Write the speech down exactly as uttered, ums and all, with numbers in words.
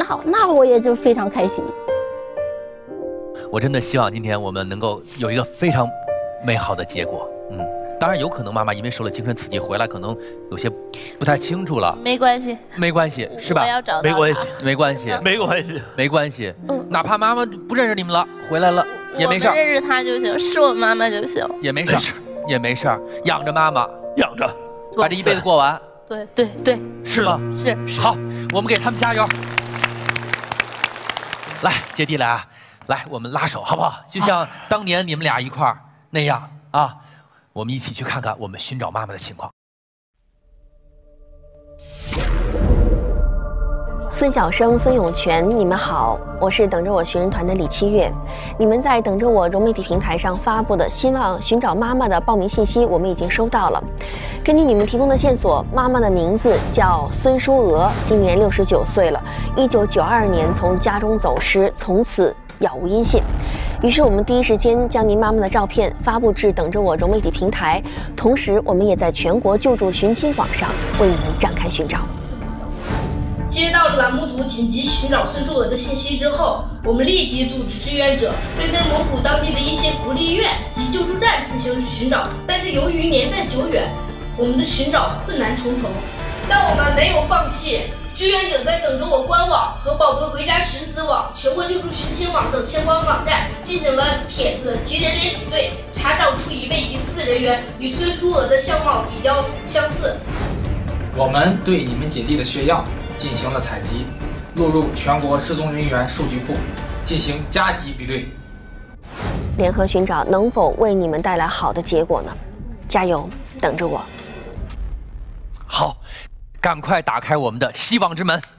好，那我也就非常开心。 我真的希望今天我们能够有一个非常美好的结果。嗯，当然有可能妈妈因为受了精神刺激回来，可能有些不太清楚了。 没关系， 没关系，是吧？ 我要找到没关系， 没关系， 没关系， 没关系。 嗯， 哪怕妈妈不认识你们了，回来了也没事儿， 我们认识她就行，是我妈妈就行， 也没事儿，也没事儿，养着妈妈， 养着， 把这一辈子过完。 对对对， 是吗？ 是。 好，我们给他们加油。来，姐弟俩，来，我们拉手好不好？就像当年你们俩一块儿那样啊，我们一起去看看我们寻找妈妈的情况。 孙晓生、孙永全，你们好，我是等着我寻人团的李七月。你们在等着我融媒体平台上发布的希望寻找妈妈的报名信息，我们已经收到了。根据你们提供的线索，妈妈的名字叫孙淑娥，今年六十九岁了，一九九二年从家中走失，从此杳无音信。于是我们第一时间将您妈妈的照片发布至等着我融媒体平台，同时我们也在全国救助寻亲网上为你们展开寻找。 接到栏目组紧急寻找孙淑娥的信息之后，我们立即组织志愿者对内蒙古当地的一些福利院及救助站进行寻找，但是由于年代久远，我们的寻找困难重重。但我们没有放弃，志愿者在等着我官网和宝贝回家寻子网、全国救助寻亲网等相关网站进行了帖子及人脸比对，查找出一位疑似人员与孙淑娥的相貌比较相似。 我们对你们姐弟的血样进行了采集，录入全国失踪人员数据库，进行加急比对。 联合寻找能否为你们带来好的结果呢？加油，等着我。 好，赶快打开我们的希望之门。